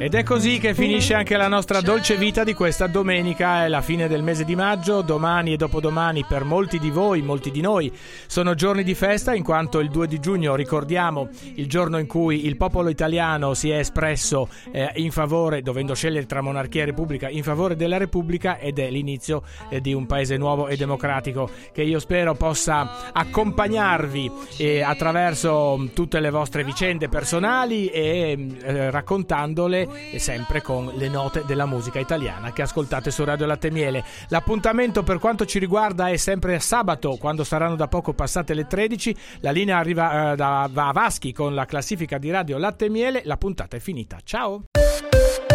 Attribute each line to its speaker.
Speaker 1: Ed è così che finisce anche la nostra dolce vita di questa domenica. È la fine del mese di maggio. Domani e dopodomani per molti di voi, molti di noi, sono giorni di festa, in quanto il 2 di giugno ricordiamo il giorno in cui il popolo italiano si è espresso in favore, dovendo scegliere tra monarchia e repubblica, in favore della repubblica, ed è l'inizio di un paese nuovo e democratico che io spero possa accompagnarvi attraverso tutte le vostre vicende personali e raccontandole sempre con le note della musica italiana che ascoltate su Radio Latte e Miele. L'appuntamento per quanto ci riguarda è sempre a sabato, quando saranno da poco passate le 13. La linea arriva va a Vaschi con la classifica di Radio Latte e Miele. La puntata è finita. Ciao!